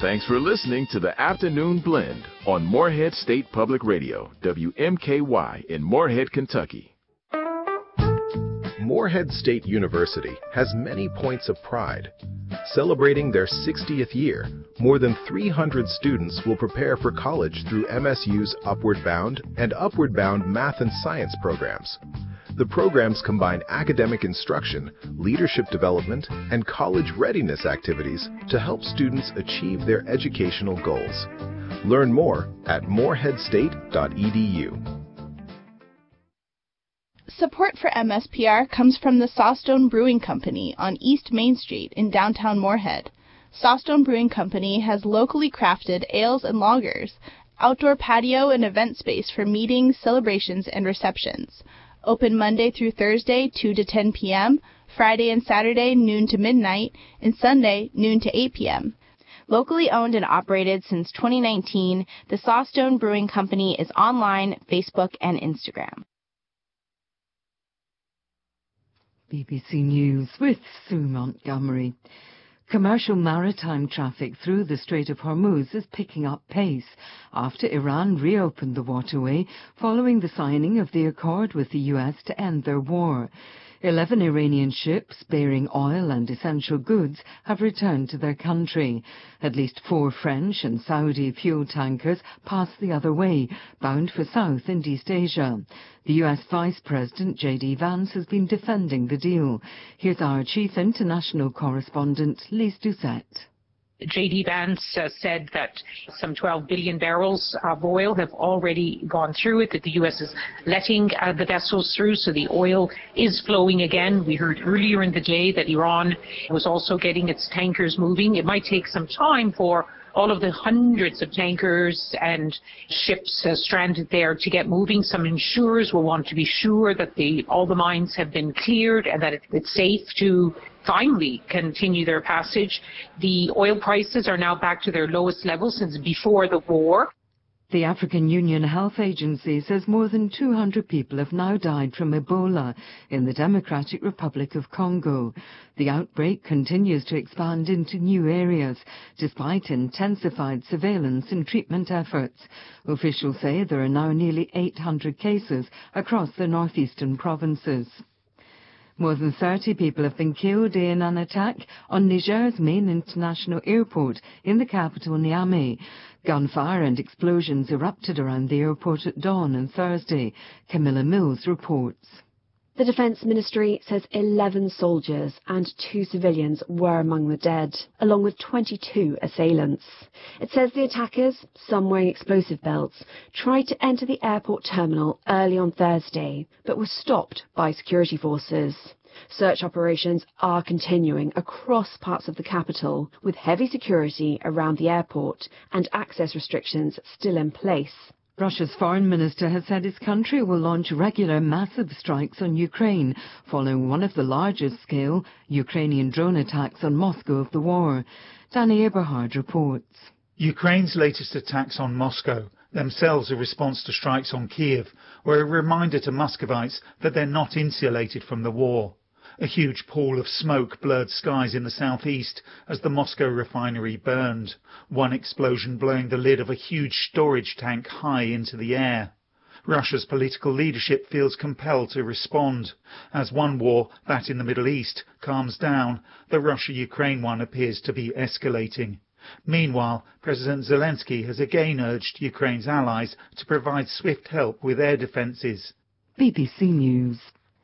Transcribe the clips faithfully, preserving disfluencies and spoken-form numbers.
Thanks for listening to the Afternoon Blend on Morehead State Public Radio, W M K Y in Morehead, Kentucky. Morehead State University has many points of pride. Celebrating their sixtieth year, more than three hundred students will prepare for college through M S U's Upward Bound and Upward Bound Math and Science programs. The programs combine academic instruction, leadership development, and college readiness activities to help students achieve their educational goals. Learn more at morehead state dot e d u. Support for M S P R comes from the Sawstone Brewing Company on East Main Street in downtown Morehead. Sawstone Brewing Company has locally crafted ales and lagers, outdoor patio and event space for meetings, celebrations, and receptions. Open Monday through Thursday, two to ten p m, Friday and Saturday, noon to midnight, and Sunday, noon to eight p m Locally owned and operated since twenty nineteen, the Sawstone Brewing Company is online, Facebook, and Instagram. B B C News with Sue Montgomery. Commercial maritime traffic through the Strait of Hormuz is picking up pace after Iran reopened the waterway following the signing of the accord with the U S to end their war. Eleven Iranian ships bearing oil and essential goods have returned to their country. At least four French and Saudi fuel tankers pass the other way, bound for South and East Asia. The U S Vice President J D Vance has been defending the deal. Here's our chief international correspondent, Lise Doucette. J D Vance uh, said that some twelve billion barrels of oil have already gone through it, that the U S is letting uh, the vessels through, so the oil is flowing again. We heard earlier in the day that Iran was also getting its tankers moving. It might take some time for all of the hundreds of tankers and ships uh, stranded there to get moving. Some insurers will want to be sure that the, all the mines have been cleared and that it, it's safe to finally continue their passage. The oil prices are now back to their lowest level since before the war. The African Union Health Agency says more than two hundred people have now died from Ebola in the Democratic Republic of Congo. The outbreak continues to expand into new areas, despite intensified surveillance and treatment efforts. Officials say there are now nearly eight hundred cases across the northeastern provinces. More than thirty people have been killed in an attack on Niger's main international airport in the capital Niamey. Gunfire and explosions erupted around the airport at dawn on Thursday. Camilla Mills reports. The Defence Ministry says eleven soldiers and two civilians were among the dead, along with twenty-two assailants. It says the attackers, some wearing explosive belts, tried to enter the airport terminal early on Thursday, but were stopped by security forces. Search operations are continuing across parts of the capital, with heavy security around the airport and access restrictions still in place. Russia's foreign minister has said his country will launch regular massive strikes on Ukraine, following one of the largest-scale Ukrainian drone attacks on Moscow of the war. Danny Eberhard reports. Ukraine's latest attacks on Moscow, themselves a response to strikes on Kiev, were a reminder to Muscovites that they're not insulated from the war. A huge pool of smoke blurred skies in the southeast as the Moscow refinery burned, one explosion blowing the lid of a huge storage tank high into the air. Russia's political leadership feels compelled to respond. As one war, that in the Middle East, calms down, the Russia-Ukraine one appears to be escalating. Meanwhile, President Zelensky has again urged Ukraine's allies to provide swift help with air defences. B B C News.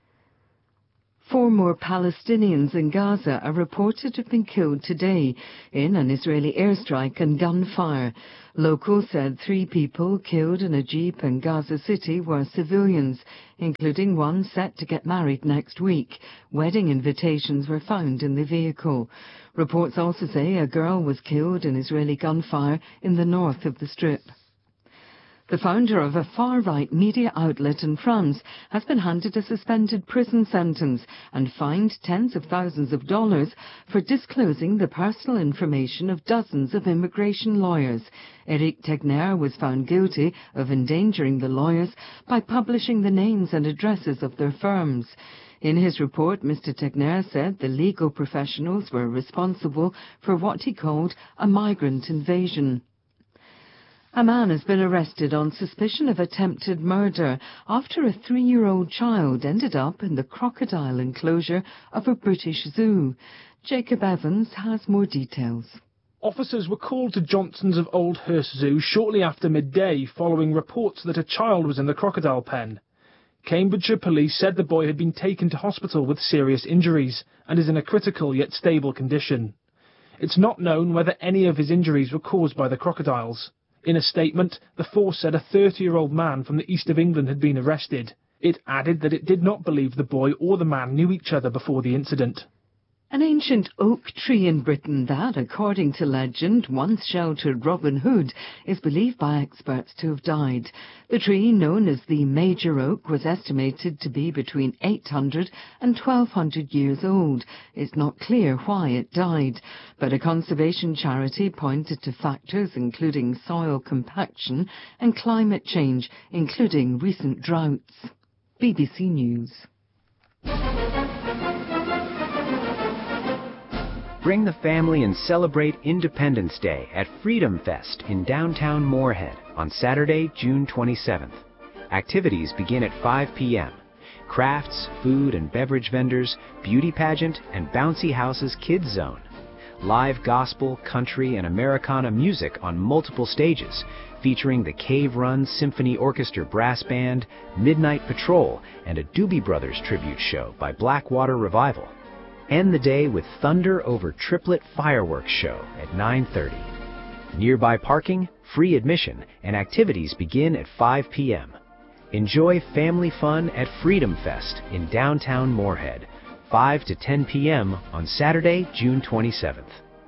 Four more Palestinians in Gaza are reported to have been killed today in an Israeli airstrike and gunfire. Locals said three people killed in a jeep in Gaza City were civilians, including one set to get married next week. Wedding invitations were found in the vehicle. Reports also say a girl was killed in Israeli gunfire in the north of the Strip. The founder of a far-right media outlet in France has been handed a suspended prison sentence and fined tens of thousands of dollars for disclosing the personal information of dozens of immigration lawyers. Eric Tegner was found guilty of endangering the lawyers by publishing the names and addresses of their firms. In his report, Mister Tegner said the legal professionals were responsible for what he called a migrant invasion. A man has been arrested on suspicion of attempted murder after a three-year-old child ended up in the crocodile enclosure of a British zoo. Jacob Evans has more details. Officers were called to Johnson's of Old Hurst Zoo shortly after midday following reports that a child was in the crocodile pen. Cambridgeshire police said the boy had been taken to hospital with serious injuries and is in a critical yet stable condition. It's not known whether any of his injuries were caused by the crocodiles. In a statement, the force said a thirty-year-old man from the east of England had been arrested. It added that it did not believe the boy or the man knew each other before the incident. An ancient oak tree in Britain that, according to legend, once sheltered Robin Hood, is believed by experts to have died. The tree, known as the Major Oak, was estimated to be between eight hundred and twelve hundred years old. It's not clear why it died, but a conservation charity pointed to factors including soil compaction and climate change, including recent droughts. B B C News. Bring the family and celebrate Independence Day at Freedom Fest in downtown Moorhead on Saturday, June twenty-seventh. Activities begin at five p m Crafts, food and beverage vendors, beauty pageant, and Bouncy House's Kids Zone. Live gospel, country, and Americana music on multiple stages, featuring the Cave Run Symphony Orchestra Brass Band, Midnight Patrol, and a Doobie Brothers tribute show by Blackwater Revival. End the day with Thunder Over Triplet Fireworks Show at nine thirty. Nearby parking, free admission, and activities begin at five p m Enjoy family fun at Freedom Fest in downtown Moorhead, five to ten p m on Saturday, June twenty-seventh.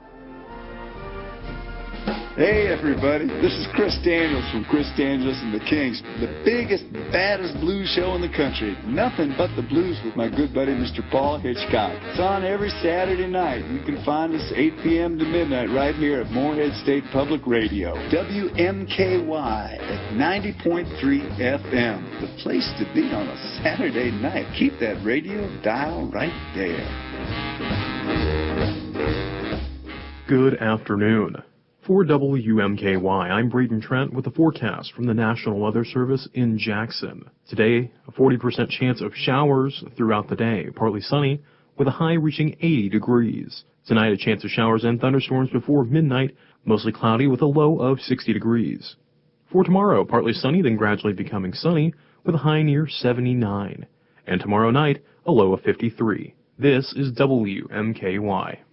Hey everybody, this is Chris Daniels from Chris Daniels and the Kings, the biggest, baddest blues show in the country. Nothing but the blues with my good buddy Mister Paul Hitchcock. It's on every Saturday night. You can find us eight p m to midnight right here at Moorhead State Public Radio, W M K Y at ninety point three F M. The place to be on a Saturday night. Keep that radio dial right there. Good afternoon. For W M K Y, I'm Braden Trent with the forecast from the National Weather Service in Jackson. Today, a forty percent chance of showers throughout the day, partly sunny, with a high reaching eighty degrees. Tonight, a chance of showers and thunderstorms before midnight, mostly cloudy with a low of sixty degrees. For tomorrow, partly sunny, then gradually becoming sunny, with a high near seventy-nine. And tomorrow night, a low of fifty-three. This is W M K Y.